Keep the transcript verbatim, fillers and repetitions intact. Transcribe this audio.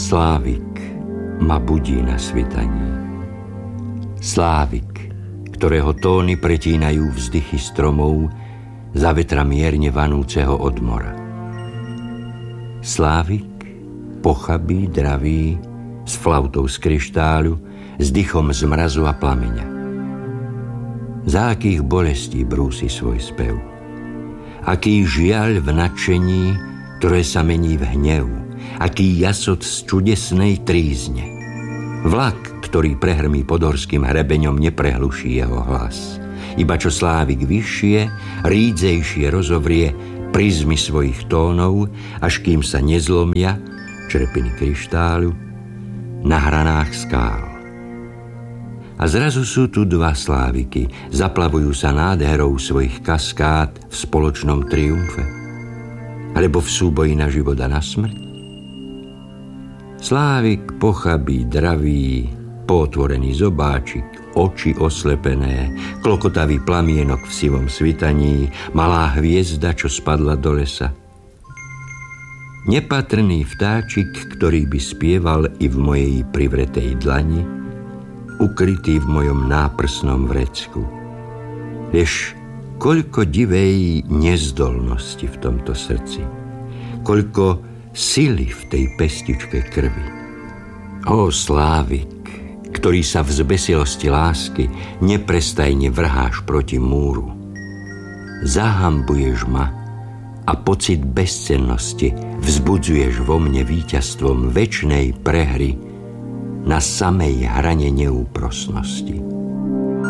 Slávik ma budí na svitaní. Slávik, ktorého tóny pretínajú vzdychy stromov za vetra mierne vanúceho od mora. Slávik, pochabý, dravý, s flautou z kryštáľu, s dychom z mrazu a plameňa. Za akých bolestí brúsi svoj spev. Aký žiaľ v nadšení, ktoré sa mení v hnev. Aký jasot z čudesnej trízne. Vlak, ktorý prehrmí podhorským hrebeňom, neprehluší jeho hlas. Iba čo Slávik vyššie, rídzejšie rozovrie prizmy svojich tónov, až kým sa nezlomia črepiny kryštáľu na hranách skál. A zrazu sú tu dva Sláviky, zaplavujú sa nádherou svojich kaskád v spoločnom triumfe, alebo v súboji na život a na smrť. Slávik pochabý, dravý, pootvorený zobáčik, oči oslepené, klokotavý plamienok v sivom svitaní, malá hviezda, čo spadla do lesa. Nepatrný vtáčik, ktorý by spieval i v mojej privretej dlani, ukrytý v mojom náprsnom vrecku. Vieš, koľko divej nezdolnosti v tomto srdci, koľko sily v tej pestičke krvi. Ó, Slávik, ktorý sa v zbesilosti lásky neprestajne vrháš proti múru. Zahambuješ ma a pocit bezcennosti vzbudzuješ vo mne víťazstvom večnej prehry na samej hrane neúprosnosti.